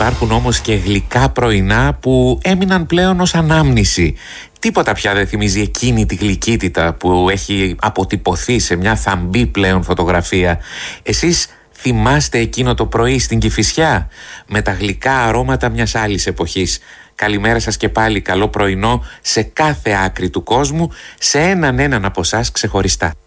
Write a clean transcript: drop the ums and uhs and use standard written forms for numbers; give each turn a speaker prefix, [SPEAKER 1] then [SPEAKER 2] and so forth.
[SPEAKER 1] υπάρχουν όμως και γλυκά πρωινά που έμειναν πλέον ως ανάμνηση. Τίποτα πια δεν θυμίζει εκείνη τη γλυκύτητα που έχει αποτυπωθεί σε μια θαμπή πλέον φωτογραφία. Εσείς θυμάστε εκείνο το πρωί στην Κηφισιά με τα γλυκά αρώματα μιας άλλης εποχής? Καλημέρα σας και πάλι, καλό πρωινό σε κάθε άκρη του κόσμου, σε έναν από εσάς ξεχωριστά.